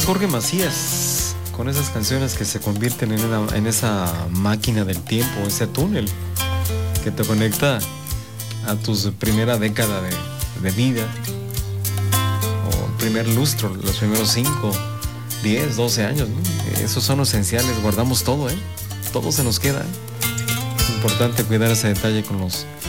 Jorge Macías, con esas canciones que se convierten en esa máquina del tiempo, ese túnel que te conecta a tu primera década de vida, o primer lustro, los primeros 5, 10, 12 años, ¿no? Esos son esenciales, guardamos todo, todo se nos queda, Importante cuidar ese detalle con los